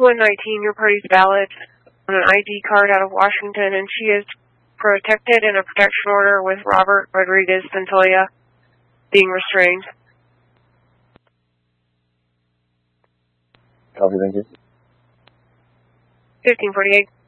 5119, your party's valid on an ID card out of Washington, and she is protected in a protection order with Robert Rodriguez Centolla being restrained. Copy, thank you. 1548.